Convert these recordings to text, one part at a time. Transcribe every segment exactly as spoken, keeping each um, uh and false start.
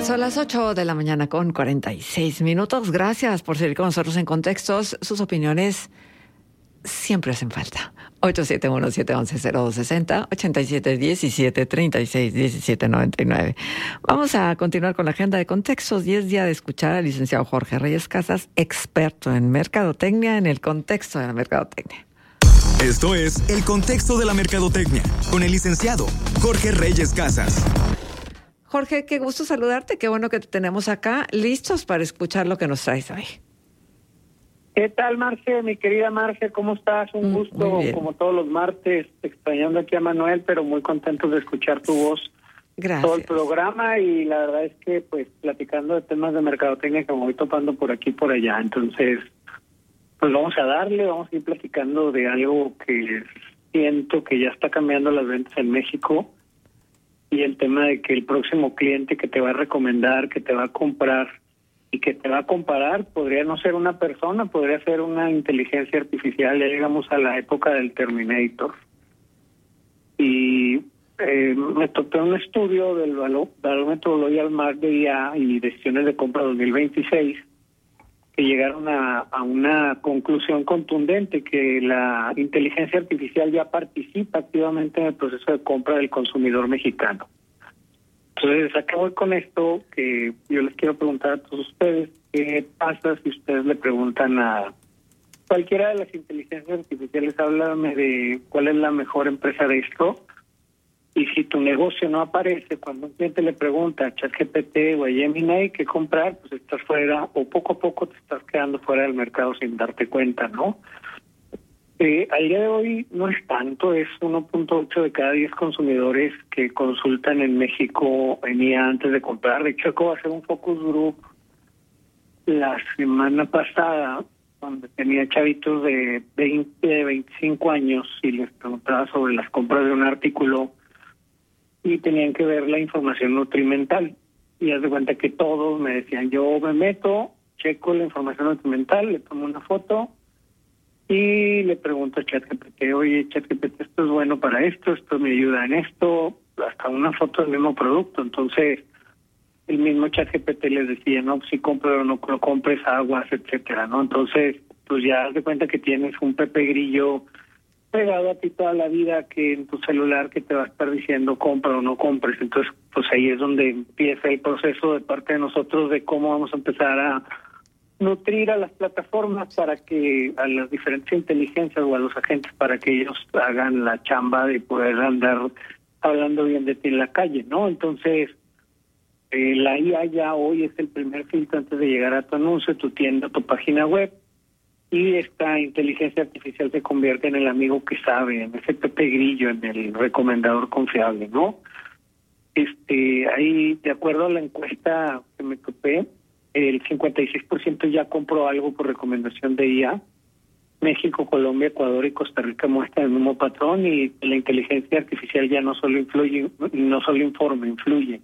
Son las ocho de la mañana con cuarenta y seis minutos. Gracias por seguir con nosotros en Contextos. Sus opiniones siempre hacen falta. ocho siete uno, siete uno uno, cero dos seis cero, ocho siete uno siete, tres seis uno siete nueve nueve. Vamos a continuar con la agenda de Contextos y es día de escuchar al licenciado Jorge Reyes Casas, experto en mercadotecnia, en el contexto de la mercadotecnia. Esto es El Contexto de la Mercadotecnia, con el licenciado Jorge Reyes Casas. Jorge, qué gusto saludarte, qué bueno que te tenemos acá, listos para escuchar lo que nos traes hoy. ¿Qué tal, Marce? Mi querida Marce, ¿cómo estás? Un gusto, como todos los martes, extrañando aquí a Manuel, pero muy contentos de escuchar tu voz. Gracias. Todo el programa, y la verdad es que, pues, platicando de temas de mercadotecnia que me voy topando por aquí y por allá. Entonces, pues vamos a darle, vamos a ir platicando de algo que siento que ya está cambiando las ventas en México, y el tema de que el próximo cliente que te va a recomendar, que te va a comprar y que te va a comparar, podría no ser una persona, podría ser una inteligencia artificial. Ya llegamos a la época del Terminator. Y eh, me topé un estudio del barómetro Loyal Mark de I A y decisiones de compra dos mil veintiséis, que llegaron a, a una conclusión contundente, que la inteligencia artificial ya participa activamente en el proceso de compra del consumidor mexicano. Entonces, ¿a qué voy con esto? Que yo les quiero preguntar a todos ustedes, ¿qué pasa si ustedes le preguntan a cualquiera de las inteligencias artificiales, háblame de cuál es la mejor empresa de esto? Y si tu negocio no aparece, cuando un cliente le pregunta a ChatGPT o a Gemini qué comprar, pues estás fuera, o poco a poco te estás quedando fuera del mercado sin darte cuenta, ¿no? Eh, al día de hoy no es tanto, es uno punto ocho de cada diez consumidores que consultan en México en I A antes de comprar. De hecho, acabo de hacer un focus group la semana pasada, donde tenía chavitos de veinte, veinticinco años y les preguntaba sobre las compras de un artículo, y tenían que ver la información nutrimental. Y haz de cuenta que todos me decían, yo me meto, checo la información nutrimental, le tomo una foto y le pregunto a ChatGPT, oye, ChatGPT, esto es bueno para esto, esto me ayuda en esto, hasta una foto del mismo producto. Entonces, el mismo ChatGPT les decía, no, si compro o no lo compres, aguas, etcétera, ¿no? Entonces, pues ya haz de cuenta que tienes un Pepe Grillo pegado a ti toda la vida, que en tu celular que te va a estar diciendo compra o no compres. Entonces, pues ahí es donde empieza el proceso de parte de nosotros de cómo vamos a empezar a nutrir a las plataformas para que, a las diferentes inteligencias o a los agentes, para que ellos hagan la chamba de poder andar hablando bien de ti en la calle, ¿no? Entonces, eh, la I A ya hoy es el primer filtro antes de llegar a tu anuncio, tu tienda, tu página web. Y esta inteligencia artificial se convierte en el amigo que sabe, en ese Pepe Grillo, en el recomendador confiable, ¿no? Este, ahí, de acuerdo a la encuesta que me topé, el cincuenta y seis por ciento ya compró algo por recomendación de I A. México, Colombia, Ecuador y Costa Rica muestran el mismo patrón, y la inteligencia artificial ya no solo influye, no solo informa, influye.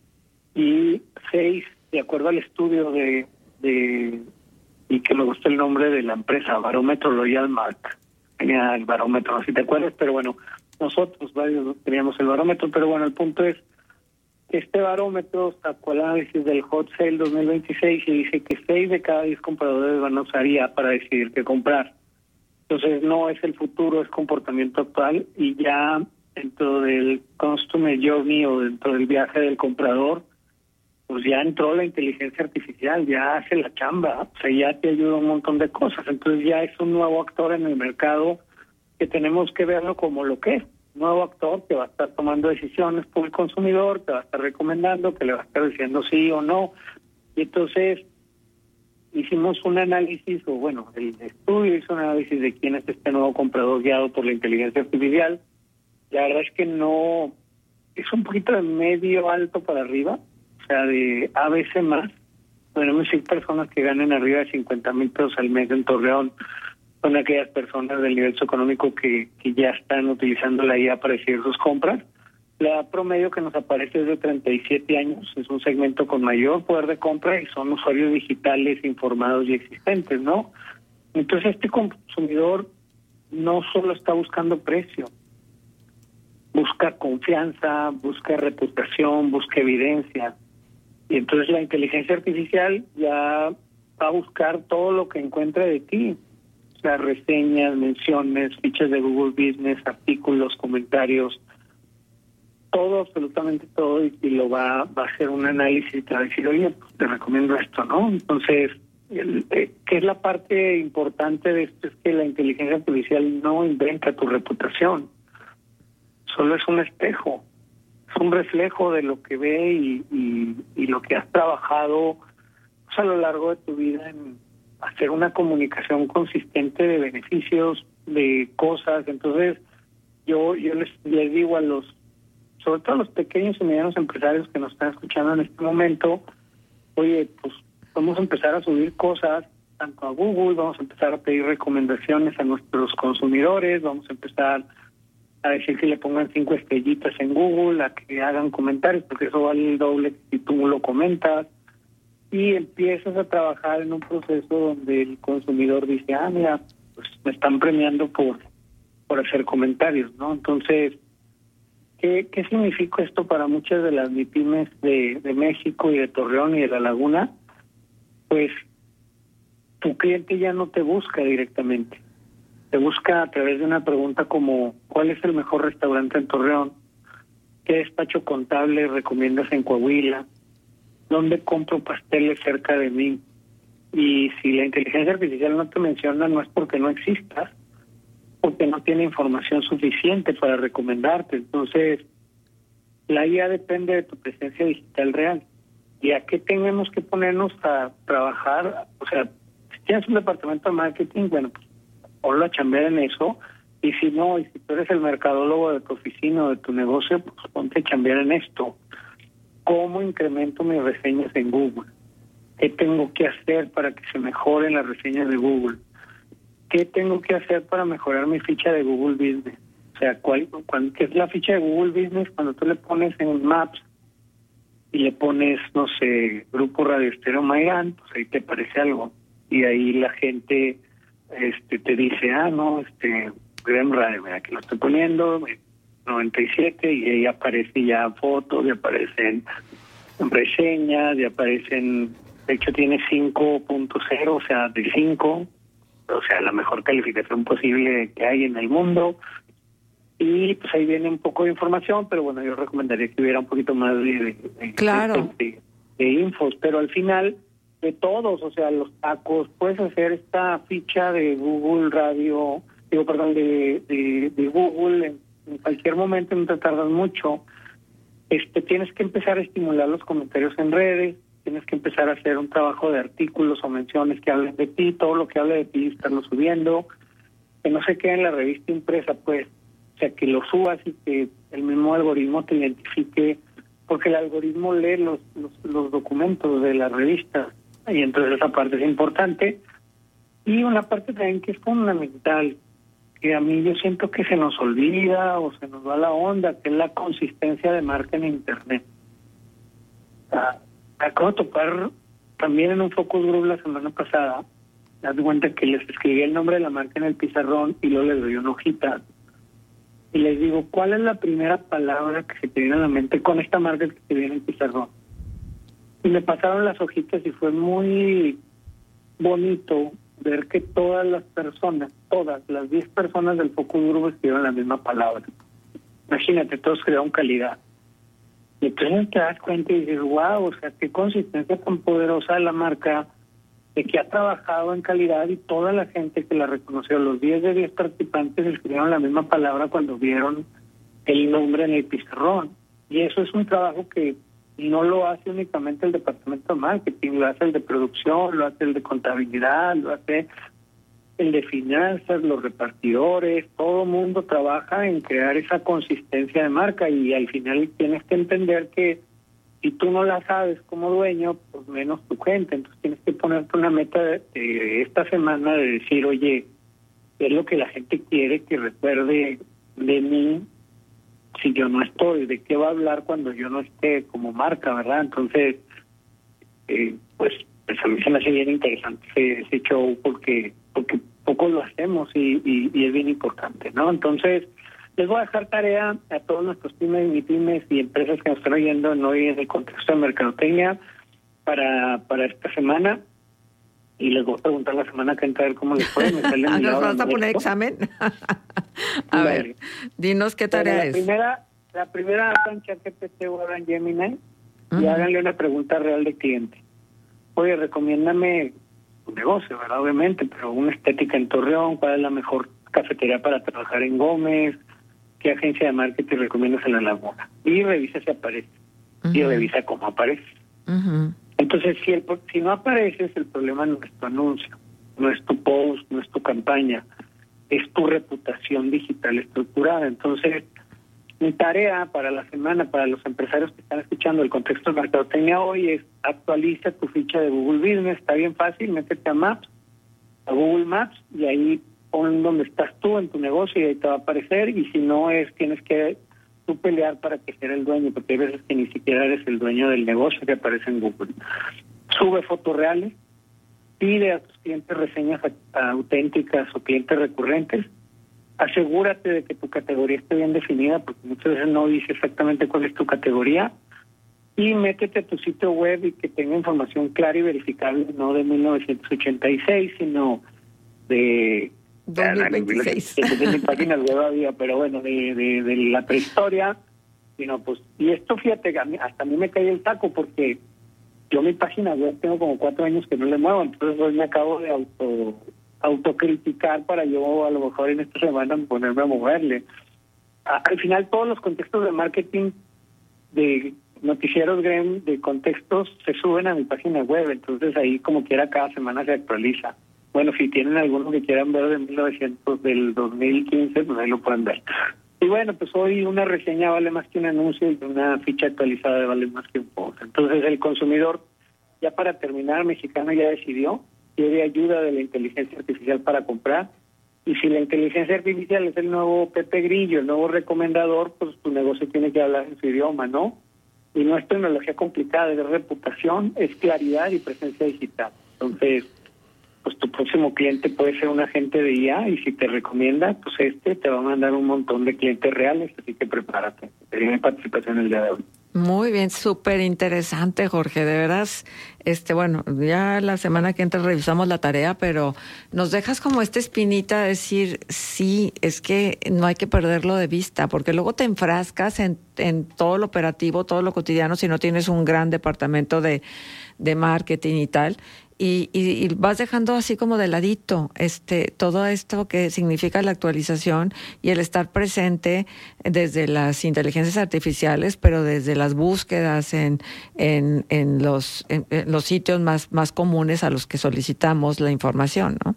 Y seis, de acuerdo al estudio de... de y que me gustó el nombre de la empresa, Barómetro Loyal Mark. Tenía el barómetro, no sé si te acuerdas, pero bueno, nosotros varios teníamos el barómetro, pero bueno, el punto es que este barómetro sacó el análisis del Hot Sale dos mil veintiséis y dice que seis de cada diez compradores van a usar I A para decidir qué comprar. Entonces no es el futuro, es comportamiento actual, y ya dentro del Customer Journey o dentro del viaje del comprador, pues ya entró la inteligencia artificial, ya hace la chamba, o sea, ya te ayuda un montón de cosas. Entonces ya es un nuevo actor en el mercado que tenemos que verlo como lo que es, un nuevo actor que va a estar tomando decisiones por el consumidor, que va a estar recomendando, que le va a estar diciendo sí o no. Y entonces hicimos un análisis, o bueno, el estudio hizo un análisis de quién es este nuevo comprador guiado por la inteligencia artificial. La verdad es que no, es un poquito de medio alto para arriba, o sea, de a veces más. Podemos decir personas que ganen arriba de cincuenta mil pesos al mes en Torreón, son aquellas personas del nivel socioeconómico que, que ya están utilizando la I A para decidir sus compras. La edad promedio que nos aparece es de treinta y siete años, es un segmento con mayor poder de compra y son usuarios digitales informados y existentes, ¿no? Entonces este consumidor no solo está buscando precio, busca confianza, busca reputación, busca evidencia. Y entonces la inteligencia artificial ya va a buscar todo lo que encuentre de ti. O sea, reseñas, menciones, fichas de Google Business, artículos, comentarios, todo, absolutamente todo, y, y lo va, va a hacer un análisis y te va a decir, oye, pues te recomiendo esto, ¿no? Entonces, el, eh, ¿qué es la parte importante de esto? Es que la inteligencia artificial no inventa tu reputación, solo es un espejo, es un reflejo de lo que ve y, y, y lo que has trabajado pues, a lo largo de tu vida en hacer una comunicación consistente de beneficios, de cosas. Entonces, yo yo les, les digo a los, sobre todo a los pequeños y medianos empresarios que nos están escuchando en este momento, oye, pues vamos a empezar a subir cosas tanto a Google, vamos a empezar a pedir recomendaciones a nuestros consumidores, vamos a empezar a decir que le pongan cinco estrellitas en Google, a que hagan comentarios, porque eso vale el doble si tú lo comentas, y empiezas a trabajar en un proceso donde el consumidor dice, ah, mira, pues me están premiando por, por hacer comentarios, ¿no? Entonces, ¿qué, qué significa esto para muchas de las MIPYMES de, de México y de Torreón y de La Laguna? Pues tu cliente ya no te busca directamente, te busca a través de una pregunta como ¿cuál es el mejor restaurante en Torreón? ¿Qué despacho contable recomiendas en Coahuila? ¿Dónde compro pasteles cerca de mí? Y si la inteligencia artificial no te menciona, no es porque no existas, porque no tiene información suficiente para recomendarte. Entonces, la I A depende de tu presencia digital real. ¿Y a qué tenemos que ponernos a trabajar? O sea, si tienes un departamento de marketing, bueno, pues ponlo a chambear en eso. Y si no, y si tú eres el mercadólogo de tu oficina o de tu negocio, pues ponte a chambear en esto. ¿Cómo incremento mis reseñas en Google? ¿Qué tengo que hacer para que se mejoren las reseñas de Google? ¿Qué tengo que hacer para mejorar mi ficha de Google Business? O sea, ¿cuál, cuál, ¿qué es la ficha de Google Business? Cuando tú le pones en Maps y le pones, no sé, Grupo Radio Estéreo Mayrán, pues ahí te aparece algo. Y ahí la gente este te dice, ah, no, este, Grem Radio, mira, que lo estoy poniendo, noventa y siete, y ahí aparece ya fotos, y aparecen reseñas, y aparecen, de hecho tiene cinco punto cero, o sea, de cinco, o sea, la mejor calificación posible que hay en el mundo, y pues ahí viene un poco de información, pero bueno, yo recomendaría que hubiera un poquito más de, de, de, claro. de, de infos, pero al final, de todos, o sea, los tacos, puedes hacer esta ficha de Google Radio, digo, perdón, de, de, de Google en en cualquier momento, no te tardas mucho. Este, tienes que empezar a estimular los comentarios en redes, tienes que empezar a hacer un trabajo de artículos o menciones que hablen de ti, todo lo que hable de ti, estarlo subiendo, que no se quede en la revista impresa, pues, o sea, que lo subas y que el mismo algoritmo te identifique, porque el algoritmo lee los, los, los documentos de las revistas, y entonces esa parte es importante. Y una parte también que es fundamental, que a mí yo siento que se nos olvida o se nos va la onda, que es la consistencia de marca en Internet. Ah, me acabo de topar también en un focus group la semana pasada, me das cuenta que les escribí el nombre de la marca en el pizarrón y luego les doy una hojita y les digo, ¿cuál es la primera palabra que se te viene a la mente con esta marca que te viene en el pizarrón? Y me pasaron las hojitas y fue muy bonito ver que todas las personas, todas las diez personas del focus group escribieron la misma palabra. Imagínate, todos crearon calidad. Y entonces te das cuenta y dices, wow, o sea, qué consistencia tan poderosa de la marca, de que ha trabajado en calidad, y toda la gente que la reconoció, los diez de diez participantes escribieron la misma palabra cuando vieron el nombre en el pizarrón. Y eso es un trabajo que no lo hace únicamente el departamento de marketing, lo hace el de producción, lo hace el de contabilidad, lo hace el de finanzas, los repartidores, todo el mundo trabaja en crear esa consistencia de marca, y al final tienes que entender que si tú no la sabes como dueño, pues menos tu gente. Entonces tienes que ponerte una meta de, de esta semana de decir, oye, ¿qué es lo que la gente quiere que recuerde de mí si yo no estoy? ¿De qué va a hablar cuando yo no esté como marca, verdad? Entonces, eh, pues, pues a mí se me hace bien interesante ese, ese show porque porque poco lo hacemos y, y, y es bien importante, ¿no? Entonces, les voy a dejar tarea a todos nuestros pymes y pymes y empresas que nos están oyendo en hoy en el contexto de mercadotecnia. para, para esta semana y les voy a preguntar la semana que entra a ver cómo les fue. Me sale mi ¿Nos lado vas a poner derecho. examen? a Vale. ver, dinos qué tarea la es. Primera, la primera abran ChatGPT o abran Gemini Ujú. y háganle una pregunta real de cliente. Oye, recomiéndame tu negocio, ¿verdad? Obviamente, pero una estética en Torreón, ¿cuál es la mejor cafetería para trabajar en Gómez? ¿Qué agencia de marketing recomiendas en La Laguna? Y revisa si aparece. Y Ujú. revisa cómo aparece. Ujú. Entonces, si, el, si no apareces, el problema no es tu anuncio, no es tu post, no es tu campaña, es tu reputación digital estructurada. Entonces, mi tarea para la semana, para los empresarios que están escuchando el contexto de mercadotecnia hoy, es actualiza tu ficha de Google Business. Está bien fácil, métete a Maps, a Google Maps, y ahí pon donde estás tú en tu negocio y ahí te va a aparecer. Y si no es, tienes que tú pelear para que sea el dueño, porque hay veces que ni siquiera eres el dueño del negocio que aparece en Google. Sube fotos reales, pide a tus clientes reseñas a- auténticas o clientes recurrentes. Asegúrate de que tu categoría esté bien definida, porque muchas veces no dice exactamente cuál es tu categoría. Y métete a tu sitio web y que tenga información clara y verificable, no de mil novecientos ochenta y seis, sino de... dos mil veintiséis. De páginas web había, pero bueno, de, de, de la prehistoria. Sino pues, y esto, fíjate, a mí- hasta a mí me cae el taco, porque yo mi página web tengo como cuatro años que no le muevo, entonces hoy me acabo de auto autocriticar para yo a lo mejor en esta semana ponerme a moverle. A- al final todos los contextos de marketing de noticieros Grem, de contextos, se suben a mi página web, entonces ahí como quiera cada semana se actualiza. Bueno, si tienen alguno que quieran ver de mil novecientos, del dos mil quince, pues ahí lo pueden ver. Y bueno, pues hoy una reseña vale más que un anuncio y una ficha actualizada vale más que un post. Entonces el consumidor, ya para terminar, mexicano ya decidió, quiere ayuda de la inteligencia artificial para comprar. Y si la inteligencia artificial es el nuevo Pepe Grillo, el nuevo recomendador, pues tu negocio tiene que hablar en su idioma, ¿no? Y no es tecnología complicada, es reputación, es claridad y presencia digital. Entonces, pues tu próximo cliente puede ser un agente de I A y si te recomienda, pues este te va a mandar un montón de clientes reales, así que prepárate. Sería mi participación el día de hoy. Muy bien, súper interesante, Jorge, de veras. Este, bueno, ya la semana que entra revisamos la tarea, pero nos dejas como esta espinita de decir, sí, es que no hay que perderlo de vista, porque luego te enfrascas en, en todo lo operativo, todo lo cotidiano, si no tienes un gran departamento de, de marketing y tal. Y, y, y vas dejando así como de ladito este todo esto que significa la actualización y el estar presente desde las inteligencias artificiales, pero desde las búsquedas en en, en los en, en los sitios más más comunes a los que solicitamos la información, ¿no?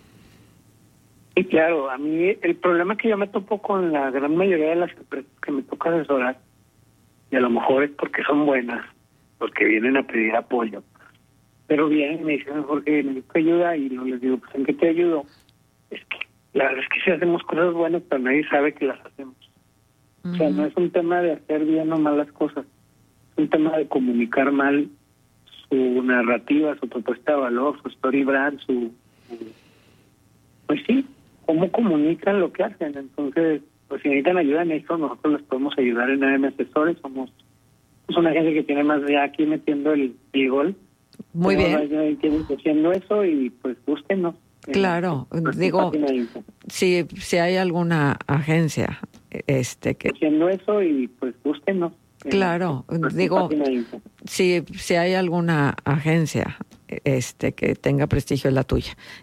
Y claro, a mí el problema que yo me topo con la gran mayoría de las empresas que me toca asesorar, y a lo mejor es porque son buenas, porque vienen a pedir apoyo, pero bien, me dicen, Jorge, necesito ayuda, y no les digo, pues, ¿en qué te ayudo? Es que la verdad es que sí hacemos cosas buenas, pero nadie sabe que las hacemos. Uh-huh. O sea, no es un tema de hacer bien o mal las cosas, es un tema de comunicar mal su narrativa, su propuesta de valor, su story brand, su... su pues sí, cómo comunican lo que hacen. Entonces, pues si necesitan ayuda en esto, nosotros les podemos ayudar en A M Asesores. Somos pues, una agencia que tiene más de aquí metiendo el, el gol. Muy bien. Haciendo eso y pues búsquenos. Claro, digo, si, si hay alguna agencia este que... Haciendo eso y pues búsquenos. Claro, digo, si, si hay alguna agencia este que tenga prestigio, es la tuya.